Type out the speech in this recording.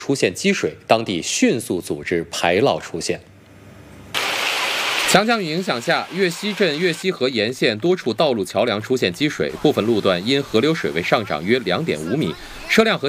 出现积水，当地迅速组织排涝出现。强降雨影响下，岳西镇岳西河沿线多处道路桥梁出现积水，部分路段因河流水位上涨约2.5米，车辆和